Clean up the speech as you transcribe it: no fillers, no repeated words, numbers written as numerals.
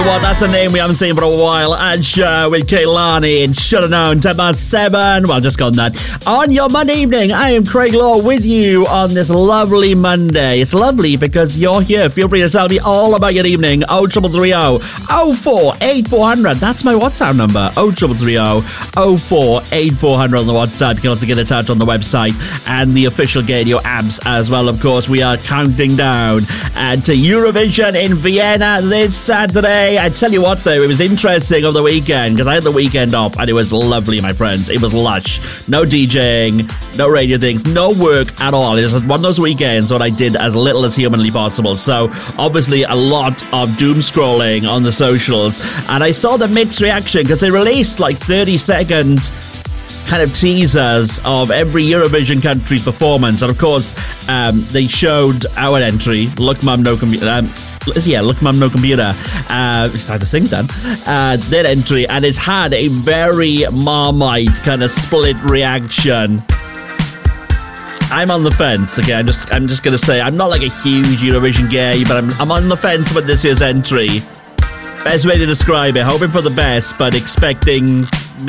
Well, that's a name we haven't seen for a while. Asher with Kehlani and Should Have Known. 10:07. Well, just gone that. On your Monday evening, I am Craig Law with you on this lovely Monday. It's lovely because you're here. Feel free to tell me all about your evening. 0330 048400. That's my WhatsApp number. 0330 048400 on the WhatsApp. You can also get in touch on the website and the official Gadio apps as well. Of course, we are counting down to Eurovision in Vienna this Saturday. I tell you what, though, it was interesting on the weekend because I had the weekend off and it was lovely, my friends. It was lush. No DJing, no radio things, no work at all. It was one of those weekends when I did as little as humanly possible. So, obviously, a lot of doom scrolling on the socials. And I saw the mixed reaction because they released like 30-second kind of teasers of every Eurovision country's performance. And, of course, they showed our entry, Look Mum No Computer. Look Mum No Computer. It's hard to think then. Their entry, and it's had a very Marmite kind of split reaction. I'm on the fence. Okay, I'm just gonna say I'm not like a huge Eurovision gay, but I'm on the fence with this year's entry. Best way to describe it: hoping for the best, but expecting